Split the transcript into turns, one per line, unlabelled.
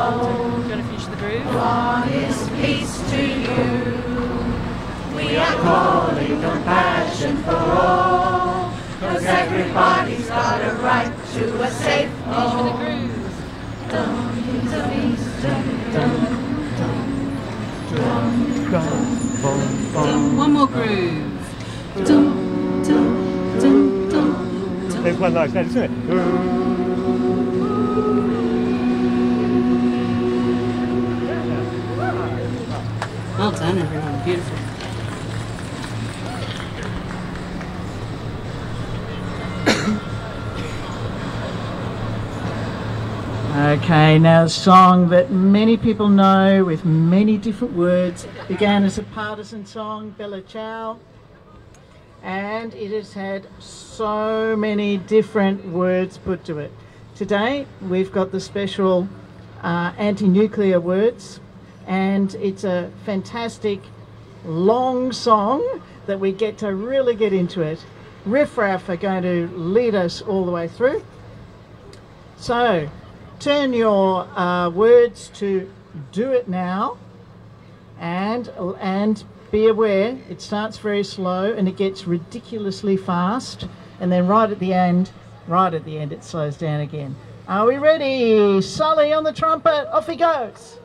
to finish the groove?
What is peace to you? We are calling on passion for all, 'cause everybody's got a right to a safe
Finish with the
home.
groove. One more groove.
There's one like that, isn't it?
Well done, everyone. Beautiful. Okay, now a song that many people know with many different words. Began as a partisan song, Bella Ciao, and it has had so many different words put to it. Today we've got the special anti-nuclear words, and it's a fantastic long song that we get to really get into it. Riff Raff are going to lead us all the way through. So turn your words to Do It Now, and be aware it starts very slow and it gets ridiculously fast, and then right at the end it slows down again. Are we ready? Sully on the trumpet, off he goes.